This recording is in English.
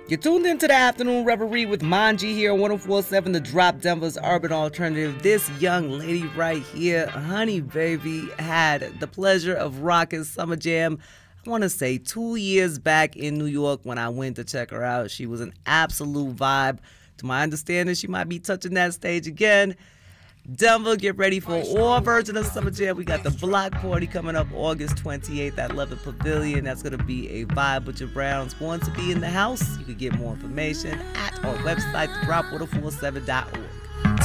You're tuned into the Afternoon Reverie with Manji here on 104.7 The Drop, Denver's Urban Alternative. This young lady right here, Honey Baby, had the pleasure of rocking Summer Jam, I want to say 2 years back in New York when I went to check her out. She was an absolute vibe. To my understanding, she might be touching that stage again. Denver, get ready for all versions of Summer Jam. We got the block party coming up August 28th at Love It Pavilion. That's going to be a vibe with your Browns going to be in the house. You can get more information at our website, drop1047.org.